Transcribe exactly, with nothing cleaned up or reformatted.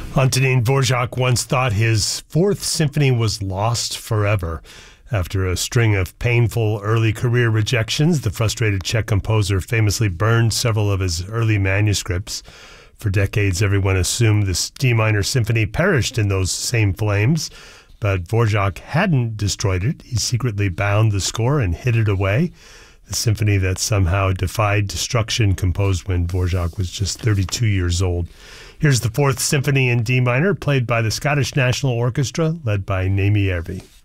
Antonín Dvořák once thought his Fourth Symphony was lost forever. After a string of painful early career rejections, the frustrated Czech composer famously burned several of his early manuscripts. For decades, everyone assumed this D minor symphony perished in those same flames, but Dvořák hadn't destroyed it. He secretly bound the score and hid it away. The symphony that somehow defied destruction, composed when Dvořák was just thirty-two years old. Here's the Fourth Symphony in D minor, played by the Scottish National Orchestra, led by Naomi Järvi.